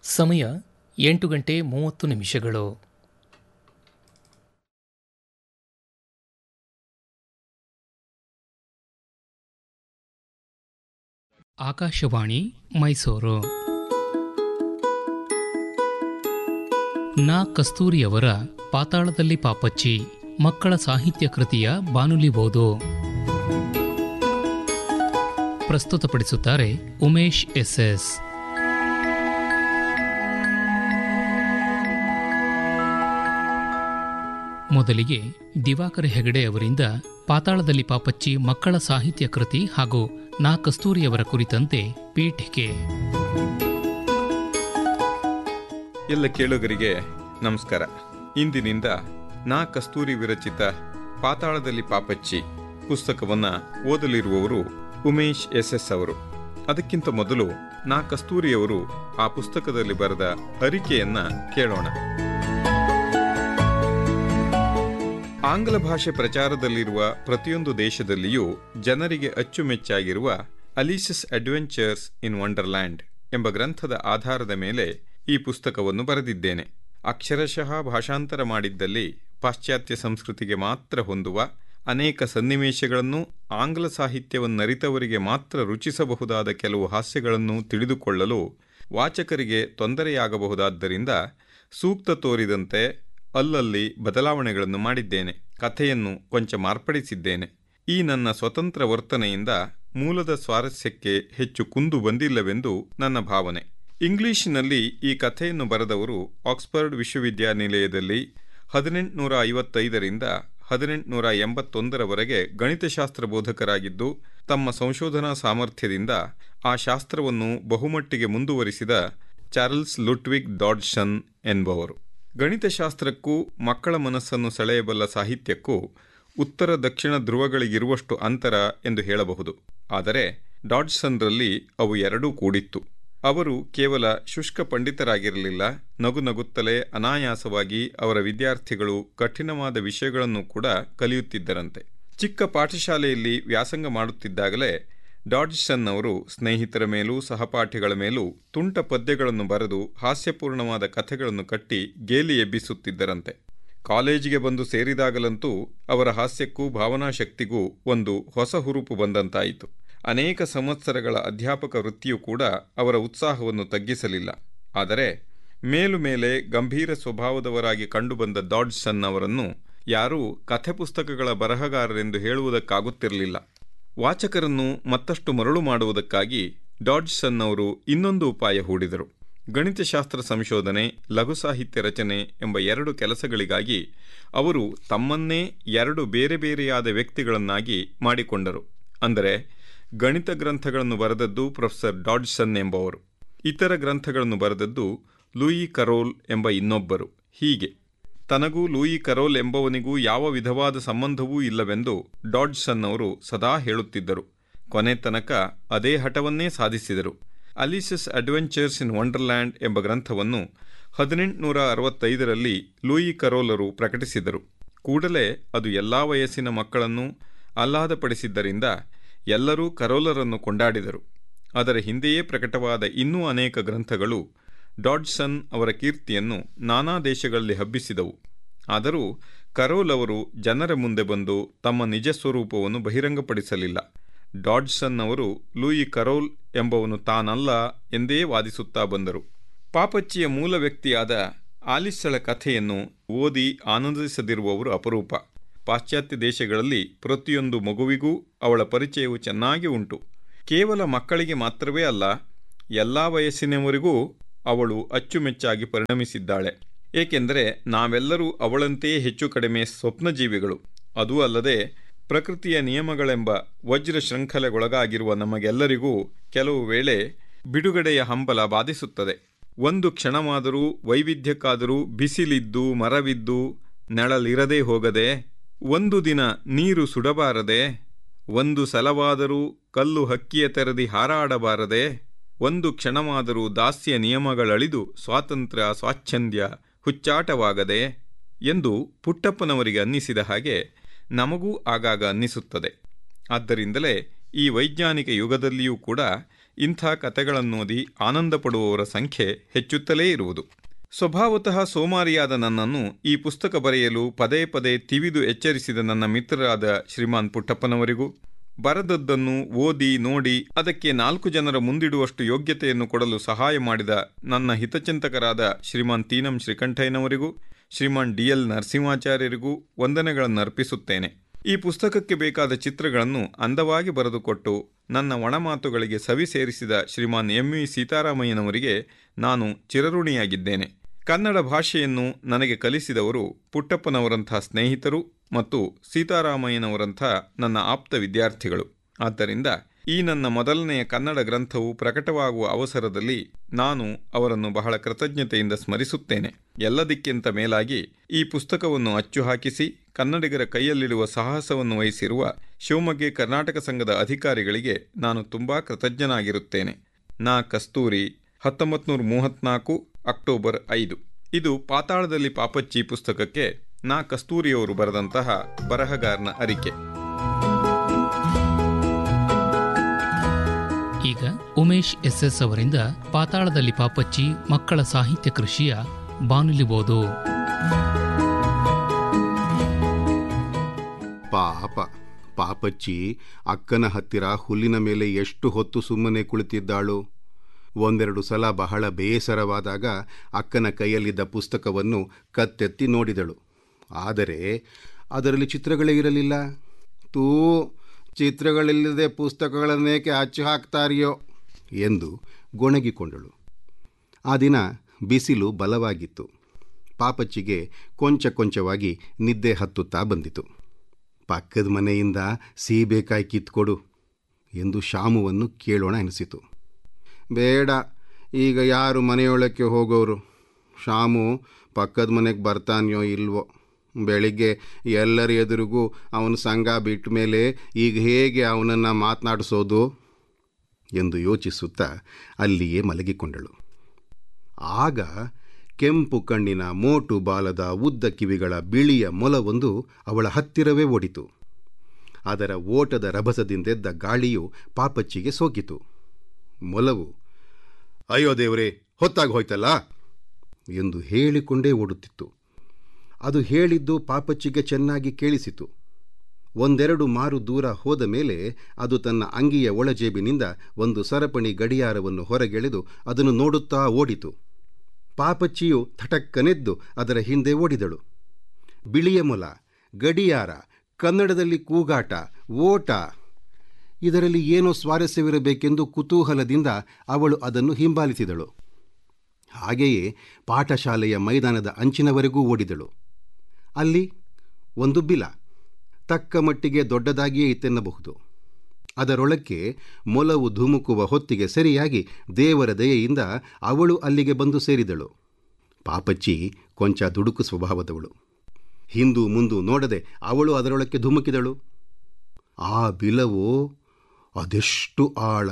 ಸಮಯ 8:30. ಆಕಾಶವಾಣಿ ಮೈಸೂರು. ನಾ ಕಸ್ತೂರಿಯವರ ಪಾತಾಳದಲ್ಲಿ ಪಾಪಚ್ಚಿ ಮಕ್ಕಳ ಸಾಹಿತ್ಯ ಕೃತಿಯ ಬಾನುಲಿ ಓದು ಪ್ರಸ್ತುತಪಡಿಸುತ್ತಾರೆ ಉಮೇಶ್ ಎಸ್. ಮೊದಲಿಗೆ ದಿವಾಕರ ಹೆಗಡೆ ಅವರಿಂದ ಪಾತಾಳದಲ್ಲಿ ಪಾಪಚ್ಚಿ ಮಕ್ಕಳ ಸಾಹಿತ್ಯ ಕೃತಿ ಹಾಗೂ ನಾ ಕಸ್ತೂರಿಯವರ ಕುರಿತಂತೆ ಪೀಠಿಕೆ. ಎಲ್ಲ ಕೇಳುಗರಿಗೆ ನಮಸ್ಕಾರ. ಇಂದಿನಿಂದ ನಾ ಕಸ್ತೂರಿ ವಿರಚಿತ ಪಾತಾಳದಲ್ಲಿ ಪಾಪಚ್ಚಿ ಪುಸ್ತಕವನ್ನ ಓದಲಿರುವವರು ಉಮೇಶ್ ಎಸ್ ಅವರು. ಅದಕ್ಕಿಂತ ಮೊದಲು ನಾ ಕಸ್ತೂರಿಯವರು ಆ ಪುಸ್ತಕದಲ್ಲಿ ಬರೆದ ಅರಿಕೆಯನ್ನ ಕೇಳೋಣ. ಆಂಗ್ಲ ಭಾಷೆ ಪ್ರಚಾರದಲ್ಲಿರುವ ಪ್ರತಿಯೊಂದು ದೇಶದಲ್ಲಿಯೂ ಜನರಿಗೆ ಅಚ್ಚುಮೆಚ್ಚಾಗಿರುವ ಅಲಿಸಸ್ ಅಡ್ವೆಂಚರ್ಸ್ ಇನ್ ವಂಡರ್ಲ್ಯಾಂಡ್ ಎಂಬ ಗ್ರಂಥದ ಆಧಾರದ ಮೇಲೆ ಈ ಪುಸ್ತಕವನ್ನು ಬರೆದಿದ್ದೇನೆ. ಅಕ್ಷರಶಃ ಭಾಷಾಂತರ ಮಾಡಿದ್ದಲ್ಲಿ ಪಾಶ್ಚಾತ್ಯ ಸಂಸ್ಕೃತಿಗೆ ಮಾತ್ರ ಹೊಂದುವ ಅನೇಕ ಸನ್ನಿವೇಶಗಳನ್ನು, ಆಂಗ್ಲ ಸಾಹಿತ್ಯವನ್ನರಿತವರಿಗೆ ಮಾತ್ರ ರುಚಿಸಬಹುದಾದ ಕೆಲವು ಹಾಸ್ಯಗಳನ್ನು ತಿಳಿದುಕೊಳ್ಳಲು ವಾಚಕರಿಗೆ ತೊಂದರೆಯಾಗಬಹುದಾದ್ದರಿಂದ ಸೂಕ್ತ ತೋರಿದಂತೆ ಅಲ್ಲಲ್ಲಿ ಬದಲಾವಣೆಗಳನ್ನು ಮಾಡಿದ್ದೇನೆ. ಕಥೆಯನ್ನು ಕೊಂಚ ಮಾರ್ಪಡಿಸಿದ್ದೇನೆ. ಈ ನನ್ನ ಸ್ವತಂತ್ರ ವರ್ತನೆಯಿಂದ ಮೂಲದ ಸ್ವಾರಸ್ಯಕ್ಕೆ ಹೆಚ್ಚು ಕುಂದು ಬಂದಿಲ್ಲವೆಂದು ನನ್ನ ಭಾವನೆ. ಇಂಗ್ಲಿಷಿನಲ್ಲಿ ಈ ಕಥೆಯನ್ನು ಬರೆದವರು ಆಕ್ಸ್ಫರ್ಡ್ ವಿಶ್ವವಿದ್ಯಾನಿಲಯದಲ್ಲಿ 1855ರಿಂದ 1881ರವರೆಗೆ ಗಣಿತಶಾಸ್ತ್ರ ಬೋಧಕರಾಗಿದ್ದು, ತಮ್ಮ ಸಂಶೋಧನಾ ಸಾಮರ್ಥ್ಯದಿಂದ ಆ ಶಾಸ್ತ್ರವನ್ನು ಬಹುಮಟ್ಟಿಗೆ ಮುಂದುವರಿಸಿದ ಚಾರ್ಲ್ಸ್ ಲುಟ್ವಿಗ್ ಡಾಡ್ಸನ್ ಎಂಬುವರು. ಗಣಿತಶಾಸ್ತ್ರಕ್ಕೂ ಮಕ್ಕಳ ಮನಸ್ಸನ್ನು ಸೆಳೆಯಬಲ್ಲ ಸಾಹಿತ್ಯಕ್ಕೂ ಉತ್ತರ ದಕ್ಷಿಣ ಧ್ರುವಗಳಿಗಿರುವಷ್ಟು ಅಂತರ ಎಂದು ಹೇಳಬಹುದು. ಆದರೆ ಡಾಡ್ಸನ್ರಲ್ಲಿ ಅವು ಎರಡೂ ಕೂಡಿತ್ತು. ಅವರು ಕೇವಲ ಶುಷ್ಕ ಪಂಡಿತರಾಗಿರಲಿಲ್ಲ. ನಗುನಗುತ್ತಲೇ ಅನಾಯಾಸವಾಗಿ ಅವರ ವಿದ್ಯಾರ್ಥಿಗಳು ಕಠಿಣವಾದ ವಿಷಯಗಳನ್ನು ಕೂಡ ಕಲಿಯುತ್ತಿದ್ದರಂತೆ. ಚಿಕ್ಕ ಪಾಠಶಾಲೆಯಲ್ಲಿ ವ್ಯಾಸಂಗ ಮಾಡುತ್ತಿದ್ದಾಗಲೇ ಡಾಡ್ಸನ್ ಅವರು ಸ್ನೇಹಿತರ ಮೇಲೂ ಸಹಪಾಠಿಗಳ ಮೇಲೂ ತುಂಟ ಪದ್ಯಗಳನ್ನು ಬರೆದು ಹಾಸ್ಯಪೂರ್ಣವಾದ ಕಥೆಗಳನ್ನು ಕಟ್ಟಿ ಗೇಲಿ ಎಬ್ಬಿಸುತ್ತಿದ್ದರಂತೆ. ಕಾಲೇಜಿಗೆ ಬಂದು ಸೇರಿದಾಗಲಂತೂ ಅವರ ಹಾಸ್ಯಕ್ಕೂ ಭಾವನಾಶಕ್ತಿಗೂ ಒಂದು ಹೊಸ ಹುರುಪು ಬಂದಂತಾಯಿತು. ಅನೇಕ ಸಂವತ್ಸರಗಳ ಅಧ್ಯಾಪಕ ವೃತ್ತಿಯೂ ಕೂಡ ಅವರ ಉತ್ಸಾಹವನ್ನು ತಗ್ಗಿಸಲಿಲ್ಲ. ಆದರೆ ಮೇಲುಮೇಲೆ ಗಂಭೀರ ಸ್ವಭಾವದವರಾಗಿ ಕಂಡುಬಂದ ಡಾಡ್ಸನ್ ಅವರನ್ನು ಯಾರೂ ಕಥೆ ಪುಸ್ತಕಗಳ ಬರಹಗಾರರೆಂದು ಹೇಳುವುದಕ್ಕಾಗುತ್ತಿರಲಿಲ್ಲ. ವಾಚಕರನ್ನು ಮತ್ತಷ್ಟು ಮರಳು ಮಾಡುವುದಕ್ಕಾಗಿ ಡಾಡ್ಸನ್ ಅವರು ಇನ್ನೊಂದು ಉಪಾಯ ಹೂಡಿದರು. ಗಣಿತಶಾಸ್ತ್ರ ಸಂಶೋಧನೆ, ಲಘು ಸಾಹಿತ್ಯ ರಚನೆ ಎಂಬ ಎರಡು ಕೆಲಸಗಳಿಗಾಗಿ ಅವರು ತಮ್ಮನ್ನೇ ಎರಡು ಬೇರೆ ಬೇರೆಯಾದ ವ್ಯಕ್ತಿಗಳನ್ನಾಗಿ ಮಾಡಿಕೊಂಡರು. ಅಂದರೆ ಗಣಿತ ಗ್ರಂಥಗಳನ್ನು ಬರೆದದ್ದು ಪ್ರೊಫೆಸರ್ ಡಾಡ್ಸನ್ ಎಂಬವರು, ಇತರ ಗ್ರಂಥಗಳನ್ನು ಬರೆದದ್ದು ಲೂಯಿ ಕರೋಲ್ ಎಂಬ ಇನ್ನೊಬ್ಬರು. ಹೀಗೆ ತನಗೂ ಲೂಯಿ ಕರೋಲ್ ಎಂಬವನಿಗೂ ಯಾವ ವಿಧವಾದ ಸಂಬಂಧವೂ ಇಲ್ಲವೆಂದು ಡಾಡ್ಸನ್ ಅವರು ಸದಾ ಹೇಳುತ್ತಿದ್ದರು. ಕೊನೆ ತನಕ ಅದೇ ಹಠವನ್ನೇ ಸಾಧಿಸಿದರು. ಅಲಿಸಸ್ ಅಡ್ವೆಂಚರ್ಸ್ ಇನ್ ವಂಡರ್ಲ್ಯಾಂಡ್ ಎಂಬ ಗ್ರಂಥವನ್ನು 1865ರಲ್ಲಿ ಲೂಯಿ ಕರೋಲರು ಪ್ರಕಟಿಸಿದರು. ಕೂಡಲೇ ಅದು ಎಲ್ಲಾ ವಯಸ್ಸಿನ ಮಕ್ಕಳನ್ನು ಆಹ್ಲಾದಪಡಿಸಿದ್ದರಿಂದ ಎಲ್ಲರೂ ಕರೋಲರನ್ನು ಕೊಂಡಾಡಿದರು. ಅದರ ಹಿಂದೆಯೇ ಪ್ರಕಟವಾದ ಇನ್ನೂ ಅನೇಕ ಗ್ರಂಥಗಳು ಡಾಡ್ಸನ್ ಅವರ ಕೀರ್ತಿಯನ್ನು ನಾನಾ ದೇಶಗಳಲ್ಲಿ ಹಬ್ಬಿಸಿದವು. ಆದರೂ ಕರೋಲ್ ಅವರು ಜನರ ಮುಂದೆ ಬಂದು ತಮ್ಮ ನಿಜ ಸ್ವರೂಪವನ್ನು ಬಹಿರಂಗಪಡಿಸಲಿಲ್ಲ. ಡಾಡ್ಸನ್ ಅವರು ಲೂಯಿ ಕರೋಲ್ ಎಂಬವನು ತಾನಲ್ಲ ಎಂದೇ ವಾದಿಸುತ್ತಾ ಬಂದರು. ಪಾಪಚ್ಚಿಯ ಮೂಲ ವ್ಯಕ್ತಿಯಾದ ಆಲಿಸ್ಳ ಕಥೆಯನ್ನು ಓದಿ ಆನಂದಿಸದಿರುವವರು ಅಪರೂಪ. ಪಾಶ್ಚಾತ್ಯ ದೇಶಗಳಲ್ಲಿ ಪ್ರತಿಯೊಂದು ಮಗುವಿಗೂ ಅವಳ ಪರಿಚಯವು ಚೆನ್ನಾಗಿ ಉಂಟು. ಕೇವಲ ಮಕ್ಕಳಿಗೆ ಮಾತ್ರವೇ ಅಲ್ಲ, ಎಲ್ಲ ವಯಸ್ಸಿನವರಿಗೂ ಅವಳು ಅಚ್ಚುಮೆಚ್ಚಾಗಿ ಪರಿಣಮಿಸಿದ್ದಾಳೆ. ಏಕೆಂದರೆ ನಾವೆಲ್ಲರೂ ಅವಳಂತೆಯೇ ಹೆಚ್ಚು ಕಡಿಮೆ ಸ್ವಪ್ನಜೀವಿಗಳು. ಅದೂ ಅಲ್ಲದೆ ಪ್ರಕೃತಿಯ ನಿಯಮಗಳೆಂಬ ವಜ್ರ ಶೃಂಖಲೆಗೊಳಗಾಗಿರುವ ನಮಗೆಲ್ಲರಿಗೂ ಕೆಲವು ವೇಳೆ ಬಿಡುಗಡೆಯ ಹಂಬಲ ಬಾಧಿಸುತ್ತದೆ. ಒಂದು ಕ್ಷಣವಾದರೂ ವೈವಿಧ್ಯಕ್ಕಾದರೂ ಬಿಸಿಲಿದ್ದು ಮರವಿದ್ದು ನೆಳಲಿರದೇ ಹೋಗದೆ, ಒಂದು ದಿನ ನೀರು ಸುಡಬಾರದೆ, ಒಂದು ಸಲವಾದರೂ ಕಲ್ಲು ಹಕ್ಕಿಯ ತೆರದಿ ಹಾರಾಡಬಾರದೆ, ಒಂದು ಕ್ಷಣವಾದರೂ ದಾಸ್ಯ ನಿಯಮಗಳಳಿದು ಸ್ವಾತಂತ್ರ್ಯ ಸ್ವಾಚ್ಛಂದ್ಯ ಹುಚ್ಚಾಟವಾಗದೆ ಎಂದು ಪುಟ್ಟಪ್ಪನವರಿಗೆ ಅನ್ನಿಸಿದ ಹಾಗೆ ನಮಗೂ ಆಗಾಗ ಅನ್ನಿಸುತ್ತದೆ. ಆದ್ದರಿಂದಲೇ ಈ ವೈಜ್ಞಾನಿಕ ಯುಗದಲ್ಲಿಯೂ ಕೂಡ ಇಂಥ ಕತೆಗಳನ್ನೋದಿ ಆನಂದ ಪಡುವವರ ಸಂಖ್ಯೆ ಹೆಚ್ಚುತ್ತಲೇ ಇರುವುದು. ಸ್ವಭಾವತಃ ಸೋಮಾರಿಯಾದ ನನ್ನನ್ನು ಈ ಪುಸ್ತಕ ಬರೆಯಲು ಪದೇ ಪದೇ ತಿವಿದು ಎಚ್ಚರಿಸಿದ ನನ್ನ ಮಿತ್ರರಾದ ಶ್ರೀಮಾನ್ ಪುಟ್ಟಪ್ಪನವರಿಗೂ, ಬರೆದದ್ದನ್ನು ಓದಿ ನೋಡಿ ಅದಕ್ಕೆ 4 ಜನರ ಮುಂದಿಡುವಷ್ಟು ಯೋಗ್ಯತೆಯನ್ನು ಕೊಡಲು ಸಹಾಯ ಮಾಡಿದ ನನ್ನ ಹಿತಚಿಂತಕರಾದ ಶ್ರೀಮಾನ್ ತೀನಂ ಶ್ರೀಕಂಠಯ್ಯನವರಿಗೂ, ಶ್ರೀಮಾನ್ DL ನರಸಿಂಹಾಚಾರ್ಯರಿಗೂ ವಂದನೆಗಳನ್ನು ಅರ್ಪಿಸುತ್ತೇನೆ. ಈ ಪುಸ್ತಕಕ್ಕೆ ಬೇಕಾದ ಚಿತ್ರಗಳನ್ನು ಅಂದವಾಗಿ ಬರೆದುಕೊಟ್ಟು ನನ್ನ ಒಣಮಾತುಗಳಿಗೆ ಸವಿ ಸೇರಿಸಿದ ಶ್ರೀಮಾನ್ MV ಸೀತಾರಾಮಯ್ಯನವರಿಗೆ ನಾನು ಚಿರಋಣಿಯಾಗಿದ್ದೇನೆ. ಕನ್ನಡ ಭಾಷೆಯನ್ನು ನನಗೆ ಕಲಿಸಿದವರು ಪುಟ್ಟಪ್ಪನವರಂಥ ಸ್ನೇಹಿತರು ಮತ್ತು ಸೀತಾರಾಮಯ್ಯನವರಂಥ ನನ್ನ ಆಪ್ತ ವಿದ್ಯಾರ್ಥಿಗಳು. ಆದ್ದರಿಂದ ಈ ನನ್ನ ಮೊದಲನೆಯ ಕನ್ನಡ ಗ್ರಂಥವು ಪ್ರಕಟವಾಗುವ ಅವಸರದಲ್ಲಿ ನಾನು ಅವರನ್ನು ಬಹಳ ಕೃತಜ್ಞತೆಯಿಂದ ಸ್ಮರಿಸುತ್ತೇನೆ. ಎಲ್ಲದಕ್ಕಿಂತ ಮೇಲಾಗಿ ಈ ಪುಸ್ತಕವನ್ನು ಅಚ್ಚು ಹಾಕಿಸಿ ಕನ್ನಡಿಗರ ಕೈಯಲ್ಲಿಡುವ ಸಾಹಸವನ್ನು ವಹಿಸಿರುವ ಶಿವಮೊಗ್ಗ ಕರ್ನಾಟಕ ಸಂಘದ ಅಧಿಕಾರಿಗಳಿಗೆ ನಾನು ತುಂಬಾ ಕೃತಜ್ಞನಾಗಿರುತ್ತೇನೆ. ನಾ ಕಸ್ತೂರಿ, 1934 ಅಕ್ಟೋಬರ್ 5. ಇದು ಪಾತಾಳದಲ್ಲಿ ಪಾಪಚ್ಚಿ ಪುಸ್ತಕಕ್ಕೆ ನಾ ಕಸ್ತೂರಿಯವರು ಬರೆದಂತಹ ಬರಹಗಾರನ ಅರಿಕೆ. ಈಗ ಉಮೇಶ್ SS ಅವರಿಂದ ಪಾತಾಳದಲ್ಲಿ ಪಾಪಚ್ಚಿ ಮಕ್ಕಳ ಸಾಹಿತ್ಯ ಕೃಷಿಯ ಬಾನುಲಿ ಓದು. ಪಾಪಚ್ಚಿ ಅಕ್ಕನ ಹತ್ತಿರ ಹುಲ್ಲಿನ ಮೇಲೆ ಎಷ್ಟು ಹೊತ್ತು ಸುಮ್ಮನೆ ಕುಳಿತಿದ್ದಾಳು. ಒಂದೆರಡು ಸಲ ಬಹಳ ಬೇಸರವಾದಾಗ ಅಕ್ಕನ ಕೈಯಲ್ಲಿದ್ದ ಪುಸ್ತಕವನ್ನು ಕತ್ತೆತ್ತಿ ನೋಡಿದಳು. ಆದರೆ ಅದರಲ್ಲಿ ಚಿತ್ರಗಳೇ ಇರಲಿಲ್ಲ. ಚಿತ್ರಗಳಿಲ್ಲದೆ ಪುಸ್ತಕಗಳನ್ನೇಕೆ ಅಚ್ಚು ಹಾಕ್ತಾರಿಯೋ ಎಂದು ಗೊಣಗಿಕೊಂಡಳು. ಆ ದಿನ ಬಿಸಿಲು ಬಲವಾಗಿತ್ತು. ಪಾಪಚ್ಚಿಗೆ ಕೊಂಚವಾಗಿ ನಿದ್ದೆ ಹತ್ತುತ್ತಾ ಬಂದಿತು. ಪಕ್ಕದ ಮನೆಯಿಂದ ಸೀಬೇಕಾಯಿ ಕಿತ್ಕೊಡು ಎಂದು ಶಾಮುವನ್ನು ಕೇಳೋಣ ಎನಿಸಿತು. ಬೇಡ, ಈಗ ಯಾರು ಮನೆಯೊಳಕ್ಕೆ ಹೋಗೋರು? ಶಾಮು ಪಕ್ಕದ ಮನೆಗೆ ಬರ್ತಾನೆಯೋ ಇಲ್ವೋ? ಬೆಳಿಗ್ಗೆ ಎಲ್ಲರ ಎದುರಿಗೂ ಅವನ ಸಂಘ ಬಿಟ್ಟ ಮೇಲೆ ಈಗ ಹೇಗೆ ಅವನನ್ನು ಮಾತನಾಡಿಸೋದು ಎಂದು ಯೋಚಿಸುತ್ತಾ ಅಲ್ಲಿಯೇ ಮಲಗಿಕೊಂಡಳು. ಆಗ ಕೆಂಪು ಕಣ್ಣಿನ ಮೋಟು ಬಾಲದ ಉದ್ದ ಕಿವಿಗಳ ಬಿಳಿಯ ಮೊಲವೊಂದು ಅವಳ ಹತ್ತಿರವೇ ಓಡಿತು. ಅದರ ಓಟದ ರಭಸದಿಂದೆದ್ದ ಗಾಳಿಯು ಪಾಪಚ್ಚಿಗೆ ಸೋಕಿತು. ಮೊಲವು ಅಯ್ಯೋ ದೇವರೇ, ಹೊತ್ತಾಗಿ ಹೋಯ್ತಲ್ಲ ಎಂದು ಹೇಳಿಕೊಂಡೇ ಓಡುತ್ತಿತ್ತು. ಅದು ಹೇಳಿದ್ದು ಪಾಪಚ್ಚಿಗೆ ಚೆನ್ನಾಗಿ ಕೇಳಿಸಿತು. ಒಂದೆರಡು ಮಾರು ದೂರ ಹೋದ ಮೇಲೆ ಅದು ತನ್ನ ಅಂಗಿಯ ಒಳಜೇಬಿನಿಂದ ಒಂದು ಸರಪಣಿ ಗಡಿಯಾರವನ್ನು ಹೊರಗೆಳೆದು ಅದನ್ನು ನೋಡುತ್ತಾ ಓಡಿತು. ಪಾಪಚ್ಚಿಯು ಥಟಕ್ಕನೆದ್ದು ಅದರ ಹಿಂದೆ ಓಡಿದಳು. ಬಿಳಿಯ ಮೊಲ, ಗಡಿಯಾರ, ಕನ್ನಡದಲ್ಲಿ ಕೂಗಾಟ, ಓಟ, ಇದರಲ್ಲಿ ಏನೋ ಸ್ವಾರಸ್ಯವಿರಬೇಕೆಂದು ಕುತೂಹಲದಿಂದ ಅವಳು ಅದನ್ನು ಹಿಂಬಾಲಿಸಿದಳು. ಹಾಗೆಯೇ ಪಾಠಶಾಲೆಯ ಮೈದಾನದ ಅಂಚಿನವರೆಗೂ ಓಡಿದಳು. ಅಲ್ಲಿ ಒಂದು ಬಿಲ, ತಕ್ಕ ಮಟ್ಟಿಗೆ ದೊಡ್ಡದಾಗಿಯೇ ಇತ್ತೆನ್ನಬಹುದು. ಅದರೊಳಕ್ಕೆ ಮೊಲವು ಧುಮುಕುವ ಹೊತ್ತಿಗೆ ಸರಿಯಾಗಿ ದೇವರ ದಯೆಯಿಂದ ಅವಳು ಅಲ್ಲಿಗೆ ಬಂದು ಸೇರಿದಳು. ಪಾಪಚ್ಚಿ ಕೊಂಚ ದುಡುಕು ಸ್ವಭಾವದವಳು. ಹಿಂದು ಮುಂದು ನೋಡದೆ ಅವಳು ಅದರೊಳಕ್ಕೆ ಧುಮುಕಿದಳು. ಆ ಬಿಲವೋ ಅದೆಷ್ಟು ಆಳ,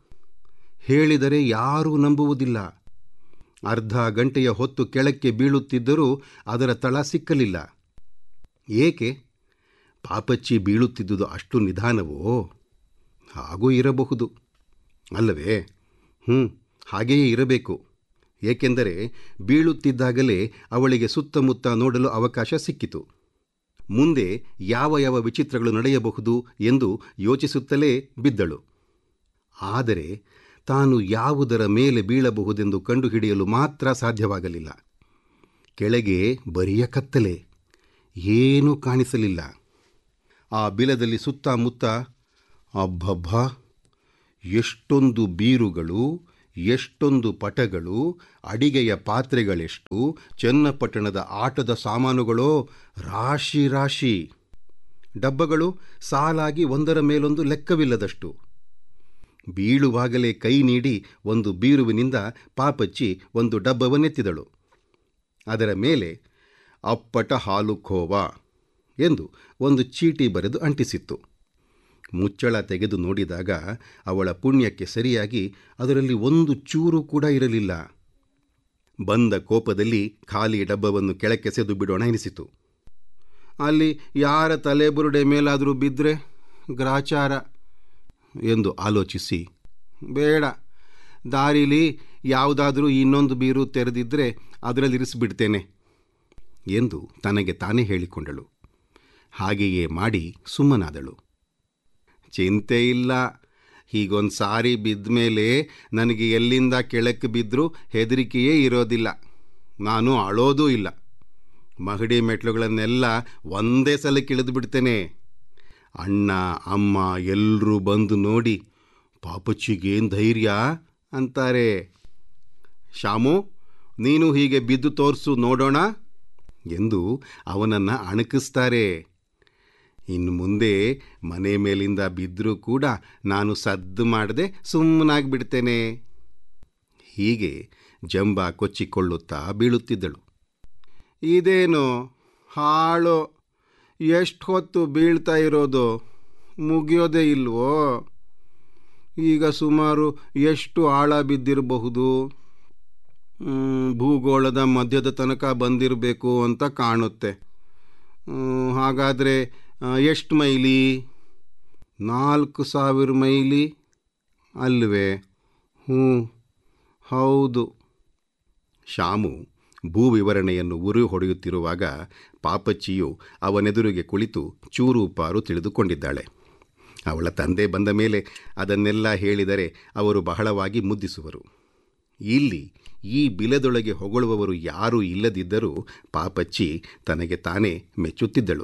ಹೇಳಿದರೆ ಯಾರೂ ನಂಬುವುದಿಲ್ಲ. ಅರ್ಧ ಗಂಟೆಯ ಹೊತ್ತು ಕೆಳಕ್ಕೆ ಬೀಳುತ್ತಿದ್ದರೂ ಅದರ ತಳ ಸಿಕ್ಕಲಿಲ್ಲ. ಏಕೆ? ಪಾಪಚ್ಚಿ ಬೀಳುತ್ತಿದ್ದುದು ಅಷ್ಟು ನಿಧಾನವೋ? ಹಾಗೂ ಇರಬಹುದು ಅಲ್ಲವೇ? ಹಾಗೆಯೇ ಇರಬೇಕು. ಏಕೆಂದರೆ ಬೀಳುತ್ತಿದ್ದಾಗಲೇ ಅವಳಿಗೆ ಸುತ್ತಮುತ್ತ ನೋಡಲು ಅವಕಾಶ ಸಿಕ್ಕಿತು. ಮುಂದೆ ಯಾವ ಯಾವ ವಿಚಿತ್ರಗಳು ನಡೆಯಬಹುದು ಎಂದು ಯೋಚಿಸುತ್ತಲೇ ಬಿದ್ದಳು. ಆದರೆ ತಾನು ಯಾವುದರ ಮೇಲೆ ಬೀಳಬಹುದೆಂದು ಕಂಡುಹಿಡಿಯಲು ಮಾತ್ರ ಸಾಧ್ಯವಾಗಲಿಲ್ಲ. ಕೆಳಗೆ ಬರಿಯ ಕತ್ತಲೆ, ಏನೂ ಕಾಣಿಸಲಿಲ್ಲ. ಆ ಬಿಲದಲ್ಲಿ ಸುತ್ತಮುತ್ತ ಅಬ್ಬಬ್ಬ, ಎಷ್ಟೊಂದು ಬೀರುಗಳು, ಎಷ್ಟೊಂದು ಪಟಗಳು, ಅಡಿಗೆಯ ಪಾತ್ರೆಗಳೆಷ್ಟು, ಚನ್ನಪಟ್ಟಣದ ಆಟದ ಸಾಮಾನುಗಳೋ ರಾಶಿ ರಾಶಿ. ಡಬ್ಬಗಳು ಸಾಲಾಗಿ ಒಂದರ ಮೇಲೊಂದು ಲೆಕ್ಕವಿಲ್ಲದಷ್ಟು. ಬೀಳುವಾಗಲೇ ಕೈ ನೀಡಿ ಒಂದು ಬೀರುವಿನಿಂದ ಪಾಪಚ್ಚಿ ಒಂದು ಡಬ್ಬವನ್ನೆತ್ತಿದಳು. ಅದರ ಮೇಲೆ ಅಪ್ಪಟ ಹಾಲು ಖೋವಾ ಎಂದು ಒಂದು ಚೀಟಿ ಬರೆದು ಅಂಟಿಸಿತ್ತು. ಮುಚ್ಚಳ ತೆಗೆದು ನೋಡಿದಾಗ ಅವಳ ಪುಣ್ಯಕ್ಕೆ ಸರಿಯಾಗಿ ಅದರಲ್ಲಿ ಒಂದು ಚೂರು ಕೂಡ ಇರಲಿಲ್ಲ. ಬಂದ ಕೋಪದಲ್ಲಿ ಖಾಲಿ ಡಬ್ಬವನ್ನು ಕೆಳಕ್ಕೆಸೆದು ಬಿಡೋಣ ಎನಿಸಿತು. ಅಲ್ಲಿ ಯಾರ ತಲೆಬುರುಡೆ ಮೇಲಾದರೂ ಬಿದ್ದರೆ ಗ್ರಾಚಾರ ಎಂದು ಆಲೋಚಿಸಿ ಬೇಡ, ದಾರಿಲಿ ಯಾವುದಾದ್ರೂ ಇನ್ನೊಂದು ಬೀರು ತೆರೆದಿದ್ದರೆ ಅದರಲ್ಲಿರಿಸಿಬಿಡ್ತೇನೆ ಎಂದು ತನಗೆ ತಾನೇ ಹೇಳಿಕೊಂಡಳು. ಹಾಗೆಯೇ ಮಾಡಿ ಸುಮ್ಮನಾದಳು. ಚಿಂತೆ ಇಲ್ಲ, ಹೀಗೊಂದು ಸಾರಿ ಬಿದ್ದ ಮೇಲೆ ನನಗೆ ಎಲ್ಲಿಂದ ಕೆಳಕ್ಕೆ ಬಿದ್ದರೂ ಹೆದರಿಕೆಯೇ ಇರೋದಿಲ್ಲ. ನಾನು ಅಳೋದೂ ಇಲ್ಲ. ಮಹಡಿ ಮೆಟ್ಲುಗಳನ್ನೆಲ್ಲ ಒಂದೇ ಸಲಕ್ಕೆ ಇಳಿದು ಬಿಡ್ತೇನೆ. ಅಣ್ಣ ಅಮ್ಮ ಎಲ್ಲರೂ ಬಂದು ನೋಡಿ ಪಾಪಚ್ಚಿಗೇನು ಧೈರ್ಯ ಅಂತಾರೆ. ಶಾಮು, ನೀನು ಹೀಗೆ ಬಿದ್ದು ತೋರಿಸು ನೋಡೋಣ ಎಂದು ಅವನನ್ನು ಅಣಕಿಸ್ತಾರೆ. ಇನ್ನು ಮುಂದೆ ಮನೆ ಮೇಲಿಂದ ಬಿದ್ದರೂ ಕೂಡ ನಾನು ಸದ್ದು ಮಾಡದೆ ಸುಮ್ಮನಾಗಿಬಿಡ್ತೇನೆ. ಹೀಗೆ ಜಂಬ ಕೊಚ್ಚಿಕೊಳ್ಳುತ್ತಾ ಬೀಳುತ್ತಿದ್ದಳು. ಇದೇನು ಹಾಳು, ಎಷ್ಟು ಹೊತ್ತು ಬೀಳ್ತಾ ಇರೋದು, ಮುಗಿಯೋದೇ ಇಲ್ವೋ? ಈಗ ಸುಮಾರು ಎಷ್ಟು ಆಳ ಬಿದ್ದಿರಬಹುದು? ಭೂಗೋಳದ ಮಧ್ಯದ ತನಕ ಬಂದಿರಬೇಕು ಅಂತ ಕಾಣುತ್ತೆ. ಹಾಗಾದರೆ ಎಷ್ಟು ಮೈಲಿ? 4000 ಮೈಲಿ ಅಲ್ವೇ? ಹೌದು. ಶಾಮು ಭೂವಿವರಣೆಯನ್ನು ಉರು ಹೊಡೆಯುತ್ತಿರುವಾಗ ಪಾಪಚ್ಚಿಯು ಅವನೆದುರಿಗೆ ಕುಳಿತು ಚೂರು ಪಾರು ತಿಳಿದುಕೊಂಡಿದ್ದಾಳೆ. ಅವಳ ತಂದೆ ಬಂದ ಮೇಲೆ ಅದನ್ನೆಲ್ಲ ಹೇಳಿದರೆ ಅವರು ಬಹಳವಾಗಿ ಮುದ್ದಿಸುವರು. ಇಲ್ಲಿ ಈ ಬಿಲದೊಳಗೆ ಹೊಗಳುವವರು ಯಾರೂ ಇಲ್ಲದಿದ್ದರೂ ಪಾಪಚ್ಚಿ ತನಗೆ ತಾನೇ ಮೆಚ್ಚುತ್ತಿದ್ದಳು.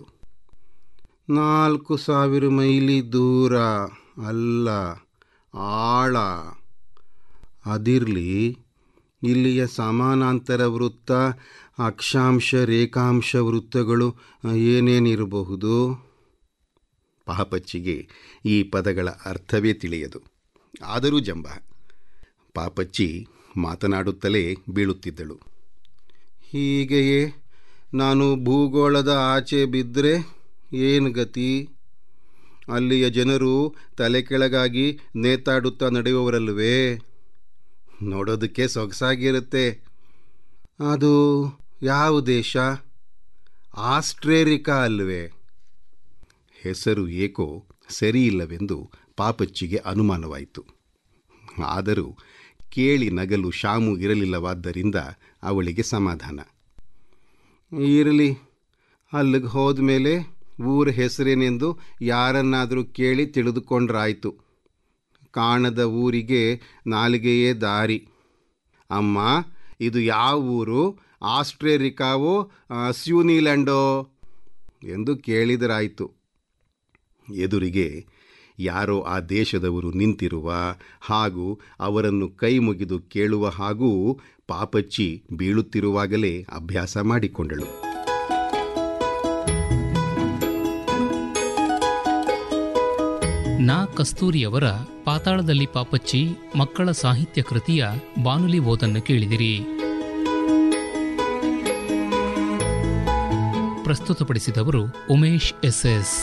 4000 ಮೈಲಿ ದೂರ ಅಲ್ಲ, ಆಳ. ಅದಿರಲಿ, ಇಲ್ಲಿಯ ಸಮಾನಾಂತರ ವೃತ್ತ, ಅಕ್ಷಾಂಶ, ರೇಖಾಂಶ ವೃತ್ತಗಳು ಏನೇನಿರಬಹುದು? ಪಾಪಚ್ಚಿಗೆ ಈ ಪದಗಳ ಅರ್ಥವೇ ತಿಳಿಯದು. ಆದರೂ ಜಂಬ ಪಾಪಚ್ಚಿ ಮಾತನಾಡುತ್ತಲೇ ಬೀಳುತ್ತಿದ್ದಳು. ಹೀಗೆಯೇ ನಾನು ಭೂಗೋಳದ ಆಚೆ ಬಿದ್ದರೆ ಏನು ಗತಿ? ಅಲ್ಲಿಯ ಜನರು ತಲೆ ಕೆಳಗಾಗಿ ನೇತಾಡುತ್ತಾ ನಡೆಯುವವರಲ್ವೇ? ನೋಡೋದಕ್ಕೆ ಸೊಗಸಾಗಿರುತ್ತೆ. ಅದು ಯಾವ ದೇಶ? ಆಸ್ಟ್ರೇಲಿಯಾ ಅಲ್ವೇ? ಹೆಸರು ಏಕೋ ಸರಿಯಿಲ್ಲವೆಂದು ಪಾಪಚ್ಚಿಗೆ ಅನುಮಾನವಾಯಿತು. ಆದರೂ ಕೇಳಿ ನಗಲು ಶಾಮು ಇರಲಿಲ್ಲವಾದ್ದರಿಂದ ಅವಳಿಗೆ ಸಮಾಧಾನ. ಇರಲಿ, ಅಲ್ಲಿಗೆ ಹೋದ ಮೇಲೆ ಊರ ಹೆಸರೇನೆಂದು ಯಾರನ್ನಾದರೂ ಕೇಳಿ ತಿಳಿದುಕೊಂಡ್ರಾಯ್ತು. ಕಾಣದ ಊರಿಗೆ ನಾಲಿಗೆಯೇ ದಾರಿ. ಅಮ್ಮ, ಇದು ಯಾವ ಊರು? ಆಸ್ಟ್ರೇಲಿಯಾವೋ ನ್ಯೂಜಿಲ್ಯಾಂಡೋ ಎಂದು ಕೇಳಿದರಾಯಿತು. ಎದುರಿಗೆ ಯಾರೋ ಆ ದೇಶದವರು ನಿಂತಿರುವ ಹಾಗೂ ಅವರನ್ನು ಕೈ ಮುಗಿದು ಕೇಳುವ ಹಾಗೂ ಪಾಪಚ್ಚಿ ಬೀಳುತ್ತಿರುವಾಗಲೇ ಅಭ್ಯಾಸ ಮಾಡಿಕೊಂಡಳು. ನಾ ಕಸ್ತೂರಿಯವರ ಪಾತಾಳದಲ್ಲಿ ಪಾಪಚ್ಚಿ ಮಕ್ಕಳ ಸಾಹಿತ್ಯ ಕೃತಿಯ ಬಾನುಲಿ ಓದನ್ನು ಕೇಳಿದಿರಿ. ಪ್ರಸ್ತುತಪಡಿಸಿದವರು ಉಮೇಶ್ ಎಸ್.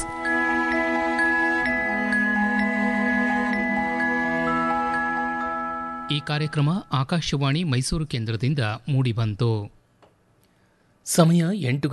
ಈ ಕಾರ್ಯಕ್ರಮ ಆಕಾಶವಾಣಿ ಮೈಸೂರು ಕೇಂದ್ರದಿಂದ ಮೂಡಿಬಂತು. ಸಮಯ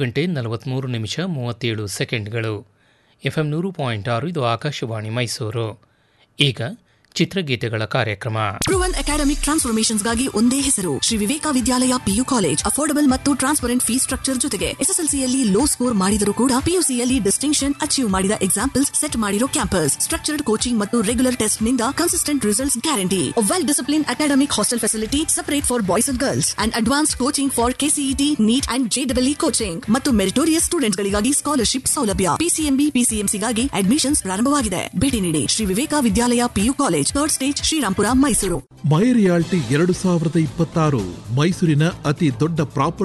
8:43 FM 100.6 ಇದು ಆಕಾಶವಾಣಿ ಮೈಸೂರು. ಈಗ ಚಿತ್ರಗೀತೆಗಳ ಕಾರ್ಯಕ್ರಮ. ಪ್ರೂವನ್ ಅಕಾಡೆಮಿಕ್ ಟ್ರಾನ್ಸ್ಫಾರ್ಮೇಷನ್ಸ್ಗಾಗಿ ಒಂದೇ ಹೆಸರು, ಶ್ರೀ ವಿವೇಕ ವಿದ್ಯಾಲಯ PU ಕಾಲೇಜ್. ಅಫೋರ್ಡಬಲ್ ಮತ್ತು ಟ್ರಾನ್ಸ್ಪರೆಂಟ್ ಫೀಸ್ ಸ್ಟ್ರಕ್ಚರ್ ಜೊತೆಗೆ SSLCಯಲ್ಲಿ ಲೋ ಸ್ಕೋರ್ ಮಾಡಿದರೂ ಕೂಡ PUCಯಲ್ಲಿ ಡಿಸ್ಟಿಂಕ್ಷನ್ ಅಚೀವ್ ಮಾಡಿದ ಎಕ್ಸಾಂಪಲ್ಸ್ ಸೆಟ್ ಮಾಡಿರೋ ಕ್ಯಾಂಪಸ್, ಸ್ಟ್ರಕ್ಚರ್ಡ್ ಕೋಚಿಂಗ್ ಮತ್ತು ರೆಗ್ಯುಲರ್ ಟೆಸ್ಟ್ ನಿಂದ consistent results guarantee. Well discipline academic hostel facility separate for boys and girls and advanced coaching for KCET, neat and JEE coaching ಮತ್ತು meritorious students ಗಳಿಗಾಗಿ scholarship ಸೌಲಭ್ಯ. PCMB, PCMCಗಾಗಿ admissions ಪ್ರಾರಂಭವಾಗಿದೆ. ಭೇಟಿ ನೀಡಿ ಶ್ರೀ ವಿವೇಕ ವಿದ್ಯಾಲಯ PU college, third stage, Srirampura, Mysuru. ಮೈ realty 2026 ಮೈಸೂರಿನ ಅತಿ ದೊಡ್ಡ property